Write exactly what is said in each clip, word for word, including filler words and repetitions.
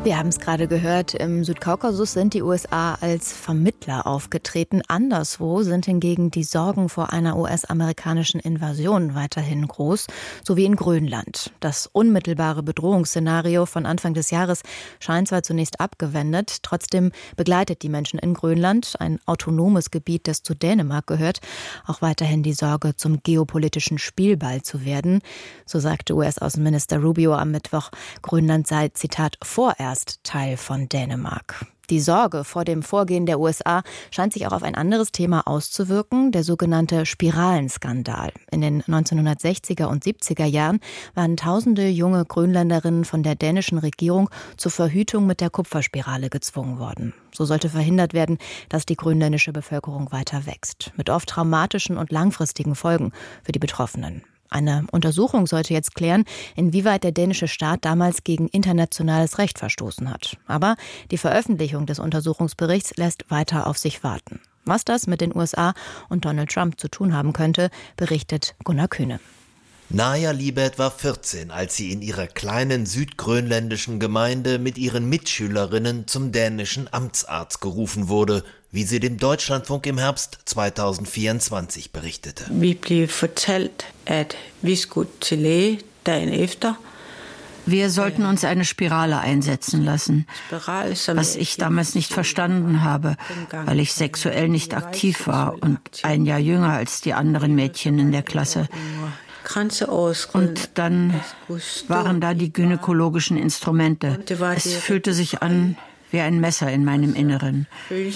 Wir haben es gerade gehört, im Südkaukasus sind die U S A als Vermittler aufgetreten. Anderswo sind hingegen die Sorgen vor einer U S-amerikanischen Invasion weiterhin groß, so wie in Grönland. Das unmittelbare Bedrohungsszenario von Anfang des Jahres scheint zwar zunächst abgewendet, trotzdem begleitet die Menschen in Grönland, ein autonomes Gebiet, das zu Dänemark gehört, auch weiterhin die Sorge, zum geopolitischen Spielball zu werden. So sagte U S-Außenminister Rubio am Mittwoch, Grönland sei, Zitat, vorerst Teil von Dänemark. Die Sorge vor dem Vorgehen der U S A scheint sich auch auf ein anderes Thema auszuwirken, der sogenannte Spiralenskandal. In den neunzehnhundertsechziger und siebziger Jahren waren tausende junge Grönländerinnen von der dänischen Regierung zur Verhütung mit der Kupferspirale gezwungen worden. So sollte verhindert werden, dass die grönländische Bevölkerung weiter wächst, mit oft traumatischen und langfristigen Folgen für die Betroffenen. Eine Untersuchung sollte jetzt klären, inwieweit der dänische Staat damals gegen internationales Recht verstoßen hat. Aber die Veröffentlichung des Untersuchungsberichts lässt weiter auf sich warten. Was das mit den U S A und Donald Trump zu tun haben könnte, berichtet Gunnar Kühne. Naja Libert war vierzehn, als sie in ihrer kleinen südgrönländischen Gemeinde mit ihren Mitschülerinnen zum dänischen Amtsarzt gerufen wurde, wie sie dem Deutschlandfunk im Herbst zweitausendvierundzwanzig berichtete. Wir blev fortalt, at vi skulle til læge dagen efter. Wir sollten uns eine Spirale einsetzen lassen, was ich damals nicht verstanden habe, weil ich sexuell nicht aktiv war und ein Jahr jünger als die anderen Mädchen in der Klasse. Und dann waren da die gynäkologischen Instrumente. Es fühlte sich an wie ein Messer in meinem Inneren.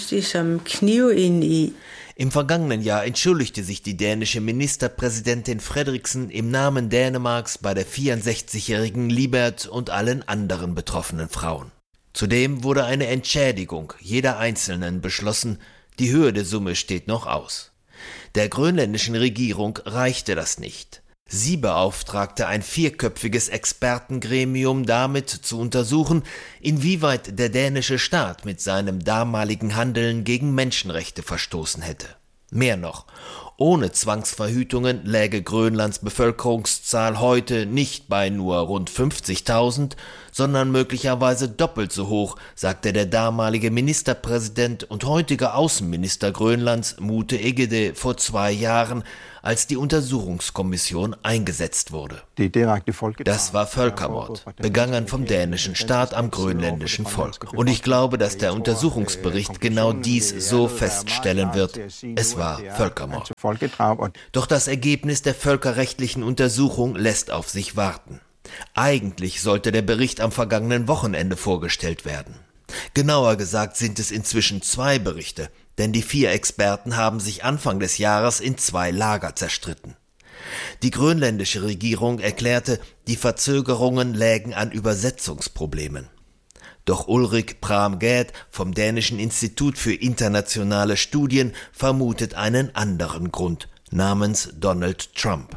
Im vergangenen Jahr entschuldigte sich die dänische Ministerpräsidentin Frederiksen im Namen Dänemarks bei der vierundsechzigjährigen Libert und allen anderen betroffenen Frauen. Zudem wurde eine Entschädigung jeder Einzelnen beschlossen. Die Höhe der Summe steht noch aus. Der grönländischen Regierung reichte das nicht. Sie beauftragte ein vierköpfiges Expertengremium damit zu untersuchen, inwieweit der dänische Staat mit seinem damaligen Handeln gegen Menschenrechte verstoßen hätte. Mehr noch, ohne Zwangsverhütungen läge Grönlands Bevölkerungszahl heute nicht bei nur rund fünfzigtausend, sondern möglicherweise doppelt so hoch, sagte der damalige Ministerpräsident und heutige Außenminister Grönlands Mute Egede vor zwei Jahren, als die Untersuchungskommission eingesetzt wurde. Das war Völkermord, begangen vom dänischen Staat am grönländischen Volk. Und ich glaube, dass der Untersuchungsbericht genau dies so feststellen wird. Es war Völkermord. Doch das Ergebnis der völkerrechtlichen Untersuchung lässt auf sich warten. Eigentlich sollte der Bericht am vergangenen Wochenende vorgestellt werden. Genauer gesagt sind es inzwischen zwei Berichte, denn die vier Experten haben sich Anfang des Jahres in zwei Lager zerstritten. Die grönländische Regierung erklärte, die Verzögerungen lägen an Übersetzungsproblemen. Doch Ulrik Pram-Gad vom dänischen Institut für internationale Studien vermutet einen anderen Grund, namens Donald Trump.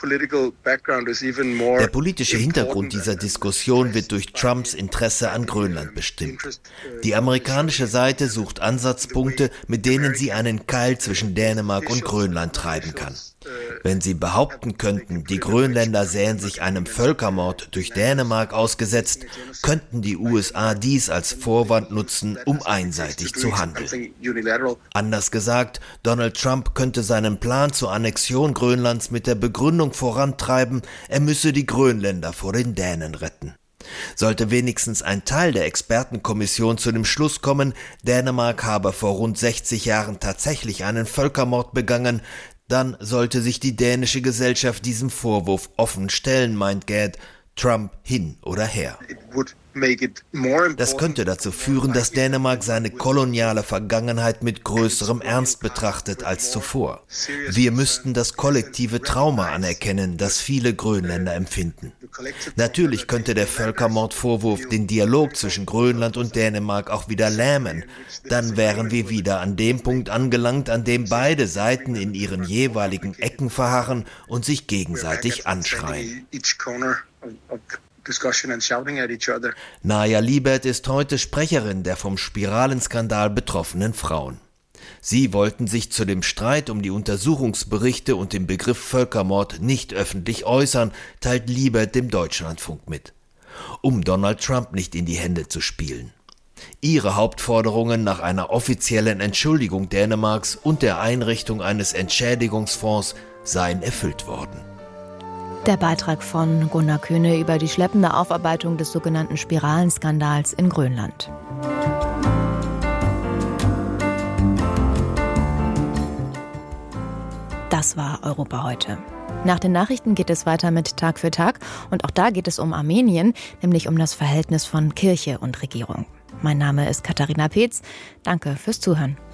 Der politische Hintergrund dieser Diskussion wird durch Trumps Interesse an Grönland bestimmt. Die amerikanische Seite sucht Ansatzpunkte, mit denen sie einen Keil zwischen Dänemark und Grönland treiben kann. Wenn sie behaupten könnten, die Grönländer sähen sich einem Völkermord durch Dänemark ausgesetzt, könnten die U S A dies als Vorwand nutzen, um einseitig zu handeln. Anders gesagt, Donald Trump könnte seinen Plan zur Annexion Grönlands mit der Begründung vorantreiben, er müsse die Grönländer vor den Dänen retten. Sollte wenigstens ein Teil der Expertenkommission zu dem Schluss kommen, Dänemark habe vor rund sechzig Jahren tatsächlich einen Völkermord begangen, dann sollte sich die dänische Gesellschaft diesem Vorwurf offen stellen, meint Gad, Trump hin oder her. Das könnte dazu führen, dass Dänemark seine koloniale Vergangenheit mit größerem Ernst betrachtet als zuvor. Wir müssten das kollektive Trauma anerkennen, das viele Grönländer empfinden. Natürlich könnte der Völkermordvorwurf den Dialog zwischen Grönland und Dänemark auch wieder lähmen. Dann wären wir wieder an dem Punkt angelangt, an dem beide Seiten in ihren jeweiligen Ecken verharren und sich gegenseitig anschreien. Naja Libert ist heute Sprecherin der vom Spiralenskandal betroffenen Frauen. Sie wollten sich zu dem Streit um die Untersuchungsberichte und dem Begriff Völkermord nicht öffentlich äußern, teilt Libert dem Deutschlandfunk mit. um Donald Trump nicht in die Hände zu spielen. Ihre Hauptforderungen nach einer offiziellen Entschuldigung Dänemarks und der Einrichtung eines Entschädigungsfonds seien erfüllt worden. Der Beitrag von Gunnar Kühne über die schleppende Aufarbeitung des sogenannten Spiralenskandals in Grönland. Das war Europa heute. Nach den Nachrichten geht es weiter mit Tag für Tag und auch da geht es um Armenien, nämlich um das Verhältnis von Kirche und Regierung. Mein Name ist Katharina Peetz. Danke fürs Zuhören.